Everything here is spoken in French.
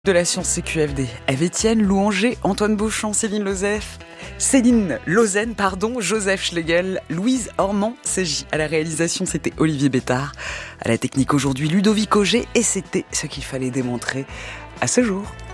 De la science CQFD, Eve Etienne, Lou Angers, Antoine Beauchamp, Céline Lausanne, Joseph Schlegel, Louise Ormand, CJ. À la réalisation, c'était Olivier Bétard. À la technique aujourd'hui, Ludovic Auger. Et c'était ce qu'il fallait démontrer à ce jour.